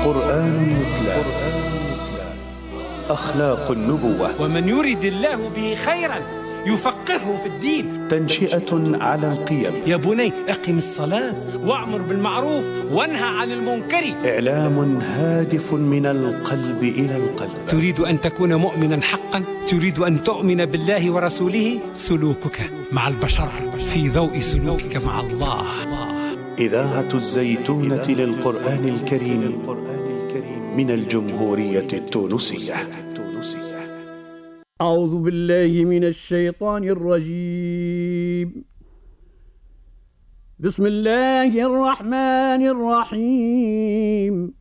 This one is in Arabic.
قرآن يتلى أخلاق النبوة. ومن يرد الله به خيرا يفقهه في الدين. تنشئة على القيم. يا بني أقم الصلاة وأمر بالمعروف وانهى عن المنكر. إعلام هادف من القلب إلى القلب. تريد أن تكون مؤمنا حقا؟ تريد أن تؤمن بالله ورسوله؟ سلوكك مع البشر في ضوء سلوكك مع الله. إذاعة الزيتونة للقرآن الكريم من الجمهورية التونسية. أعوذ بالله من الشيطان الرجيم. بسم الله الرحمن الرحيم.